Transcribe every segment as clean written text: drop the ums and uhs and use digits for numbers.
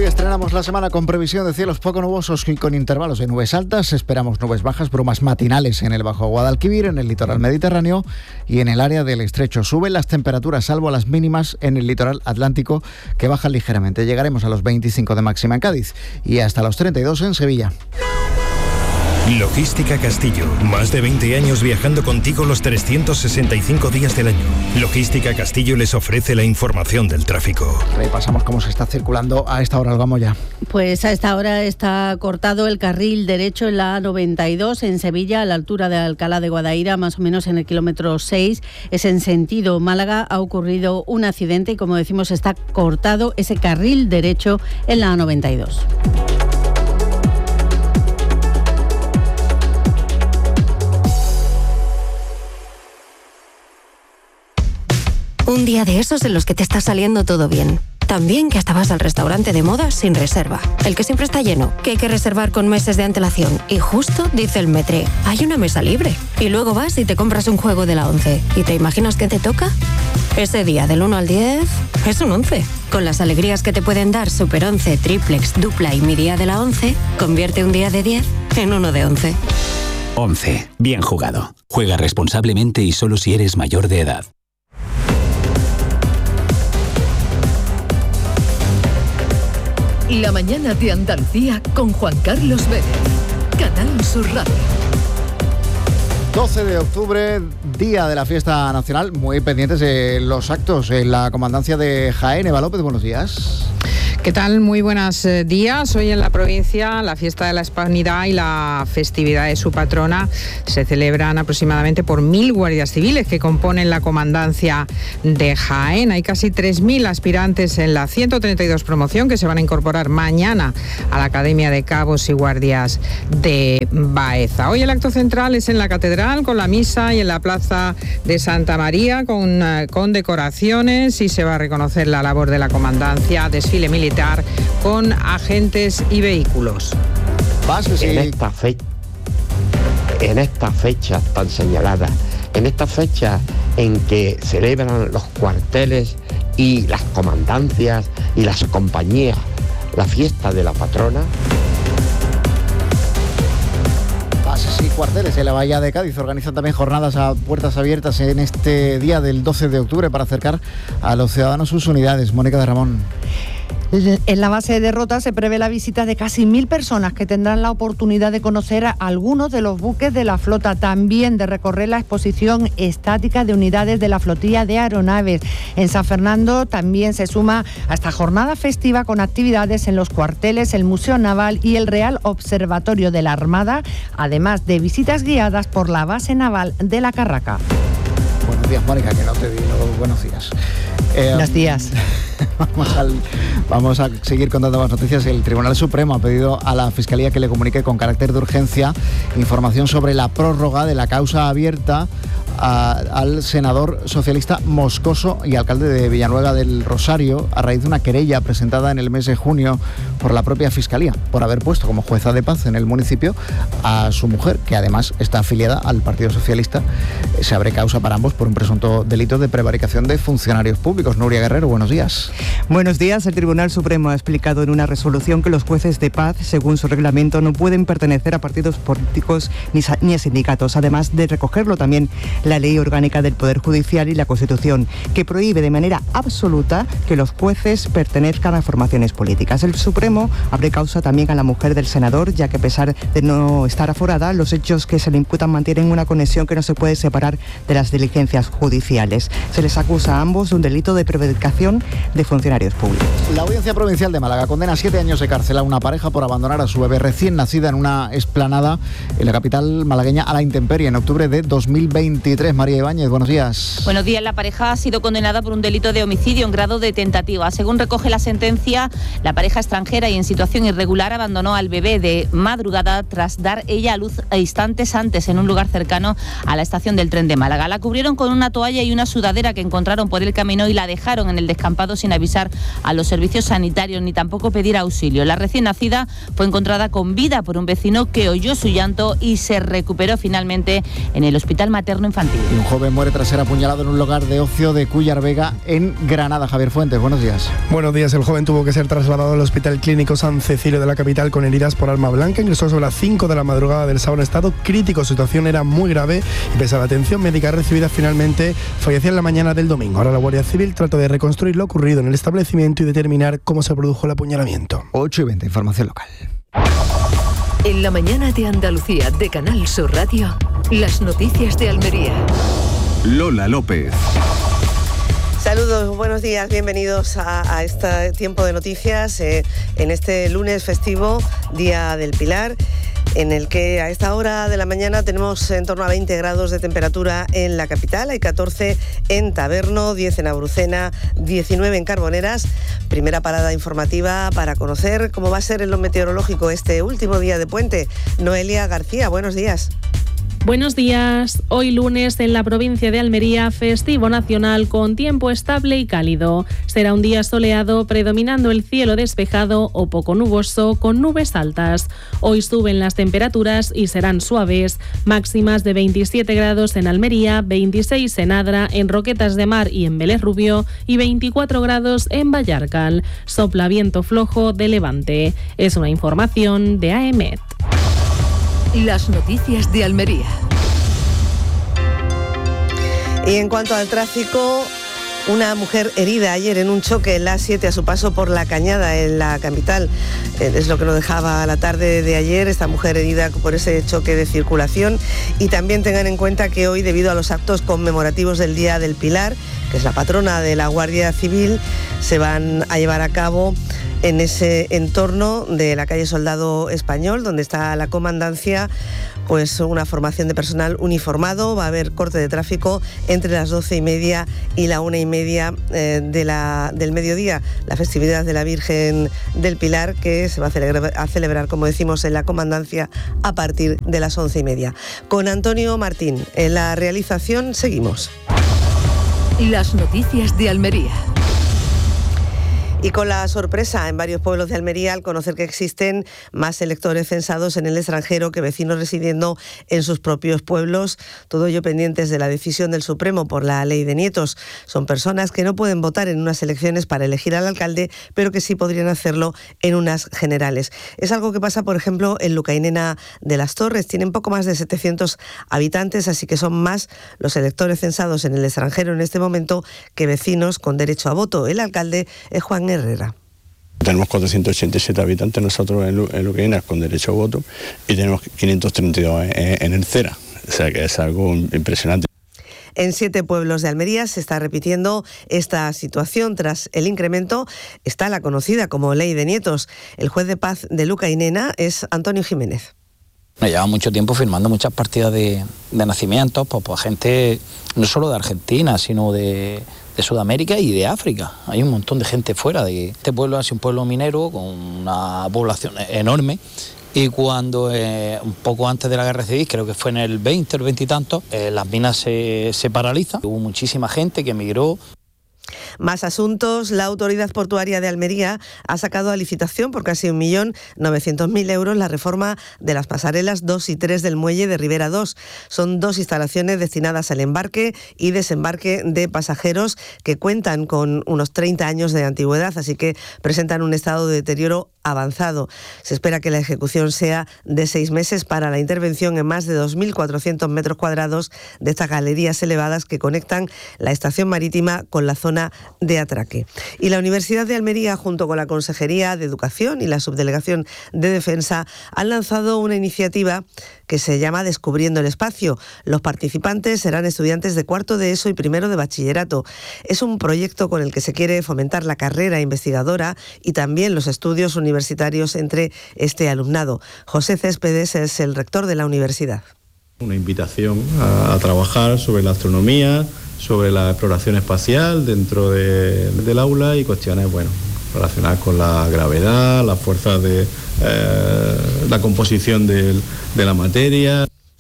estrenamos la semana con previsión de cielos poco nubosos y con intervalos de nubes altas. Esperamos nubes bajas, brumas matinales en el Bajo Guadalquivir, en el litoral mediterráneo y en el área del estrecho. Suben las temperaturas, salvo las mínimas en el litoral atlántico, que bajan ligeramente. Llegaremos a los 25 de máxima en Cádiz y hasta los 32 en Sevilla. Logística Castillo. Más de 20 años viajando contigo los 365 días del año. Logística Castillo les ofrece la información del tráfico. Repasamos cómo se está circulando a esta hora, vamos ya. Pues a esta hora está cortado el carril derecho en la A92 en Sevilla, a la altura de Alcalá de Guadaira, más o menos en el kilómetro 6. Es en sentido Málaga. Ha ocurrido un accidente y, como decimos, está cortado ese carril derecho en la A92. Un día de esos en los que te está saliendo todo bien. También que hasta vas al restaurante de moda sin reserva. El que siempre está lleno, que hay que reservar con meses de antelación. Y justo dice el Metre, hay una mesa libre. Y luego vas y te compras un juego de la 11. ¿Y te imaginas qué te toca? Ese día del 1 al 10 es un 11. Con las alegrías que te pueden dar Super 11, Triplex, Dupla y Mi Día de la 11, convierte un día de 10 en uno de 11. 11. Bien jugado. Juega responsablemente y solo si eres mayor de edad. La mañana de Andalucía con Juan Carlos Vélez. Canal Sur Radio. 12 de octubre, día de la fiesta nacional, muy pendientes de los actos en la comandancia de Jaén. Eva López, buenos días. ¿Qué tal? Muy buenos días. Hoy en la provincia la fiesta de la Hispanidad y la festividad de su patrona se celebran aproximadamente por 1.000 guardias civiles que componen la comandancia de Jaén. Hay casi 3.000 aspirantes en la 132 promoción que se van a incorporar mañana a la Academia de Cabos y Guardias de Baeza. Hoy el acto central es en la Catedral con la misa y en la Plaza de Santa María con decoraciones, y se va a reconocer la labor de la comandancia, desfile militar con agentes y vehículos. En esta fecha tan señalada, en esta fecha en que celebran los cuarteles y las comandancias y las compañías la fiesta de la patrona. Bases y cuarteles en la Bahía de Cádiz organizan también jornadas a puertas abiertas en este día del 12 de octubre para acercar a los ciudadanos sus unidades. Mónica de Ramón. En la base de Rota se prevé la visita de casi 1.000 personas que tendrán la oportunidad de conocer a algunos de los buques de la flota, también de recorrer la exposición estática de unidades de la flotilla de aeronaves. En San Fernando también se suma a esta jornada festiva con actividades en los cuarteles, el Museo Naval y el Real Observatorio de la Armada, además de visitas guiadas por la base naval de La Carraca. Buenos días, Mónica, que no te digo buenos días. Buenos días. Vamos a seguir contando más noticias. El Tribunal Supremo ha pedido a la Fiscalía que le comunique con carácter de urgencia información sobre la prórroga de la causa abierta al senador socialista Moscoso y alcalde de Villanueva del Rosario a raíz de una querella presentada en el mes de junio por la propia Fiscalía por haber puesto como jueza de paz en el municipio a su mujer, que además está afiliada al Partido Socialista. Se abre causa para ambos por un presunto delito de prevaricación de funcionarios públicos. Nuria Guerrero, buenos días. Buenos días. El Tribunal Supremo ha explicado en una resolución que los jueces de paz, según su reglamento, no pueden pertenecer a partidos políticos ni a sindicatos, además de recogerlo también la Ley Orgánica del Poder Judicial y la Constitución, que prohíbe de manera absoluta que los jueces pertenezcan a formaciones políticas. El Supremo abre causa también a la mujer del senador, ya que a pesar de no estar aforada, los hechos que se le imputan mantienen una conexión que no se puede separar de las diligencias judiciales. Se les acusa a ambos de un delito de prevaricación de funcionarios públicos. La Audiencia Provincial de Málaga condena a 7 años de cárcel a una pareja por abandonar a su bebé recién nacida en una explanada en la capital malagueña a la intemperie en octubre de 2023. María Ibáñez, buenos días. Buenos días. La pareja ha sido condenada por un delito de homicidio en grado de tentativa. Según recoge la sentencia, la pareja extranjera y en situación irregular abandonó al bebé de madrugada tras dar ella a luz instantes antes en un lugar cercano a la estación del tren de Málaga. La cubrieron con una toalla y una sudadera que encontraron por el camino y la dejaron en el descampado sin avisar a los servicios sanitarios ni tampoco pedir auxilio. La recién nacida fue encontrada con vida por un vecino que oyó su llanto y se recuperó finalmente en el Hospital Materno Infantil. Y un joven muere tras ser apuñalado en un lugar de ocio de Cúllar Vega, en Granada. Javier Fuentes, buenos días. Buenos días. El joven tuvo que ser trasladado al Hospital Clínico San Cecilio de la capital con heridas por arma blanca. Ingresó sobre las 5 de la madrugada del sábado en estado crítico. Su situación era muy grave y pese a la atención médica recibida finalmente falleció en la mañana del domingo. Ahora la Guardia Civil trata de reconstruir lo ocurrido en el establecimiento y determinar cómo se produjo el apuñalamiento. 8:20, información local. En la mañana de Andalucía de Canal Sur Radio, las noticias de Almería. Lola López. Saludos, buenos días, bienvenidos a este tiempo de noticias en este lunes festivo, Día del Pilar, en el que a esta hora de la mañana tenemos en torno a 20 grados de temperatura en la capital, hay 14 en Taberno, 10 en Abrucena, 19 en Carboneras. Primera parada informativa para conocer cómo va a ser el meteorológico este último día de puente. Noelia García, buenos días. Buenos días. Hoy lunes en la provincia de Almería, festivo nacional con tiempo estable y cálido. Será un día soleado, predominando el cielo despejado o poco nuboso con nubes altas. Hoy suben las temperaturas y serán suaves, máximas de 27 grados en Almería, 26 en Adra, en Roquetas de Mar y en Vélez Rubio y 24 grados en Vallarcal. Sopla viento flojo de levante. Es una información de AEMET. Las noticias de Almería. Y en cuanto al tráfico, una mujer herida ayer en un choque en la A7 a su paso por La Cañada, en la capital. Es lo que nos dejaba la tarde de ayer, esta mujer herida por ese choque de circulación. Y también tengan en cuenta que hoy, debido a los actos conmemorativos del Día del Pilar, que es la patrona de la Guardia Civil, se van a llevar a cabo en ese entorno de la calle Soldado Español, donde está la comandancia, pues una formación de personal uniformado. Va a haber corte de tráfico entre las 12:30 y la 1:30 del mediodía. La festividad de la Virgen del Pilar, que se va a celebrar, como decimos, en la comandancia a partir de las 11:30. Con Antonio Martín en la realización, seguimos. Las noticias de Almería. Y con la sorpresa en varios pueblos de Almería al conocer que existen más electores censados en el extranjero que vecinos residiendo en sus propios pueblos, todo ello pendientes de la decisión del Supremo por la ley de nietos. Son personas que no pueden votar en unas elecciones para elegir al alcalde, pero que sí podrían hacerlo en unas generales. Es algo que pasa, por ejemplo, en Luca y Nena de las Torres. Tienen poco más de 700 habitantes, así que son más los electores censados en el extranjero en este momento que vecinos con derecho a voto. El alcalde es Juan Herrera. Tenemos 487 habitantes nosotros en Luqueñas con derecho a voto y tenemos 532 en el CERA, o sea que es algo impresionante. En 7 pueblos de Almería se está repitiendo esta situación. Tras el incremento está la conocida como ley de nietos. El juez de paz de Luca y Nena es Antonio Jiménez. Me lleva mucho tiempo firmando muchas partidas de nacimientos pues gente no solo de Argentina, sino de Sudamérica y de África. Hay un montón de gente fuera de este pueblo. Es un pueblo minero con una población enorme y cuando un poco antes de la guerra civil, creo que fue en el 20 o el 20 y tanto, las minas se paralizan. Hubo muchísima gente que emigró. Más asuntos. La Autoridad Portuaria de Almería ha sacado a licitación por casi 1.900.000 euros la reforma de las pasarelas 2 y 3 del muelle de Ribera 2. Son 2 instalaciones destinadas al embarque y desembarque de pasajeros que cuentan con unos 30 años de antigüedad, así que presentan un estado de deterioro avanzado. Se espera que la ejecución sea de 6 meses para la intervención en más de 2.400 metros cuadrados de estas galerías elevadas que conectan la estación marítima con la zona de atraque. Y la Universidad de Almería, junto con la Consejería de Educación y la Subdelegación de Defensa, han lanzado una iniciativa que se llama Descubriendo el Espacio. Los participantes serán estudiantes de cuarto de ESO y primero de bachillerato. Es un proyecto con el que se quiere fomentar la carrera investigadora y también los estudios universitarios entre este alumnado. José Céspedes es el rector de la universidad. Una invitación a trabajar sobre la astronomía, sobre la exploración espacial dentro del aula y cuestiones, relacionadas con la gravedad, las fuerzas de la composición de la materia.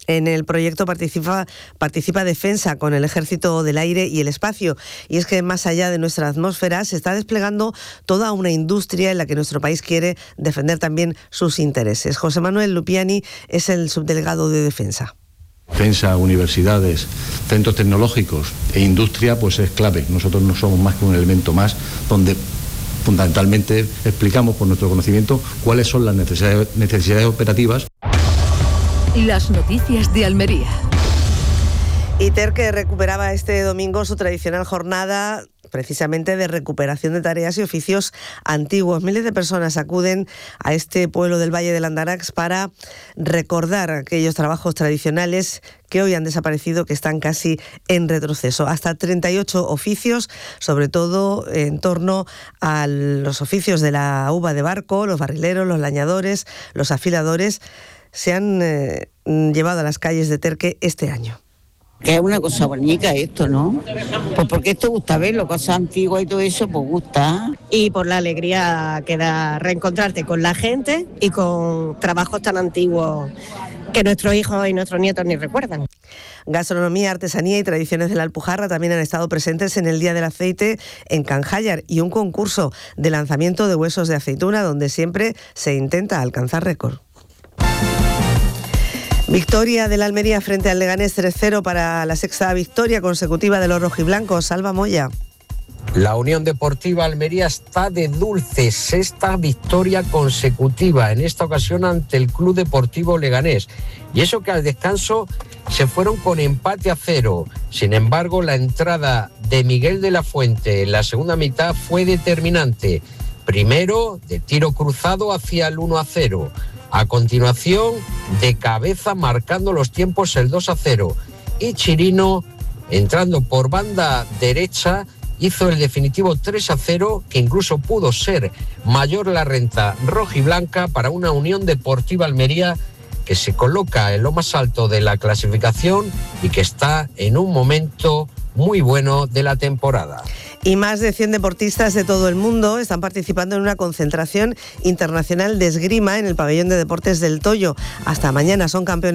En el proyecto participa Defensa con el Ejército del Aire y el Espacio. Y es que más allá de nuestra atmósfera se está desplegando toda una industria en la que nuestro país quiere defender también sus intereses. José Manuel Lupiani es el subdelegado de Defensa. Defensa, universidades, centros tecnológicos e industria pues es clave. Nosotros no somos más que un elemento más donde fundamentalmente explicamos por nuestro conocimiento cuáles son las necesidades operativas. Las noticias de Almería. Y Terque recuperaba este domingo su tradicional jornada precisamente de recuperación de tareas y oficios antiguos. Miles de personas acuden a este pueblo del Valle del Andarax para recordar aquellos trabajos tradicionales que hoy han desaparecido, que están casi en retroceso. Hasta 38 oficios, sobre todo en torno a los oficios de la uva de barco, los barrileros, los lañadores, los afiladores, se han llevado a las calles de Terque este año. Que es una cosa bonita esto, ¿no? Pues porque esto gusta verlo, cosas antiguas y todo eso, pues gusta. Y por la alegría que da reencontrarte con la gente y con trabajos tan antiguos que nuestros hijos y nuestros nietos ni recuerdan. Gastronomía, artesanía y tradiciones de la Alpujarra también han estado presentes en el Día del Aceite en Canjayar y un concurso de lanzamiento de huesos de aceituna donde siempre se intenta alcanzar récord. Victoria del Almería frente al Leganés 3-0 para la sexta victoria consecutiva de los rojiblancos. Salva Moya. La Unión Deportiva Almería está de dulce, sexta victoria consecutiva, en esta ocasión ante el Club Deportivo Leganés. Y eso que al descanso se fueron con empate a 0. Sin embargo, la entrada de Miguel de la Fuente en la segunda mitad fue determinante. Primero, de tiro cruzado hacia el 1-0. A continuación, de cabeza marcando los tiempos el 2-0. Y Chirino, entrando por banda derecha, hizo el definitivo 3-0, que incluso pudo ser mayor la renta rojiblanca para una Unión Deportiva Almería que se coloca en lo más alto de la clasificación y que está en un momento muy bueno de la temporada. Y más de 100 deportistas de todo el mundo están participando en una concentración internacional de esgrima en el pabellón de deportes del Toyo. Hasta mañana son campeones.